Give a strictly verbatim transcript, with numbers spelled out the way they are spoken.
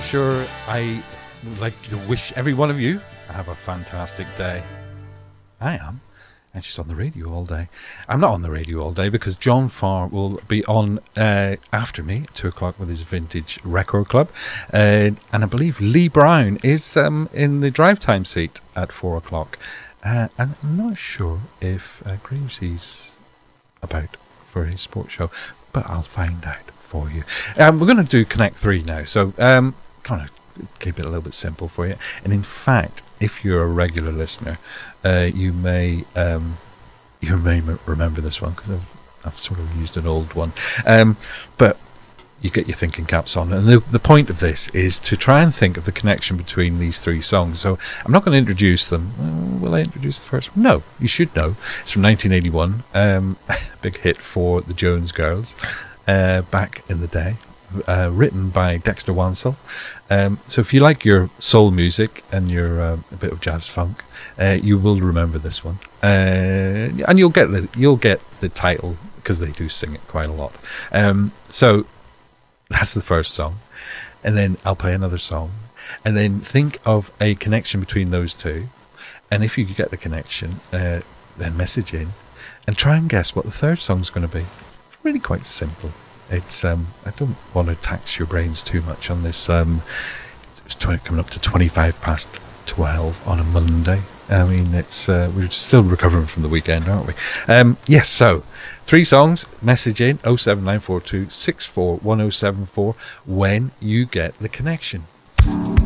sure I would like to wish every one of you have a fantastic day. I am. And she's on the radio all day. I'm not on the radio all day because John Farr will be on uh, after me at two o'clock with his Vintage Record Club. Uh, and I believe Lee Brown is um, in the drive time seat at four o'clock. Uh, and I'm not sure if uh, Gravesy's about for his sports show, but I'll find out for you. Um, we're going to do Connect three now, so um, kind of keep it a little bit simple for you. And in fact, if you're a regular listener, uh, you may um, you may m- remember this one because I've, I've sort of used an old one. Um, but you get your thinking caps on, and the, the point of this is to try and think of the connection between these three songs. So I'm not going to introduce them. Uh, will I introduce the first one? No, you should know. It's from nineteen eighty-one. Um, big hit for the Jones Girls uh, back in the day. Uh, written by Dexter Wansel. Um, so if you like your soul music and your uh, a bit of jazz funk, uh, you will remember this one, uh, and you'll get the you'll get the title because they do sing it quite a lot. Um, so that's the first song, and then I'll play another song, and then think of a connection between those two, and if you get the connection, uh, then message in and try and guess what the third song's going to be. It's really quite simple. It's um, I don't want to tax your brains too much on this. Um, it's twenty, coming up to twenty-five past twelve on a Monday. I mean, it's uh, we're still recovering from the weekend, aren't we? Um, yes. So, three songs. Message in oh seven nine four two six four one oh seven four when you get the connection.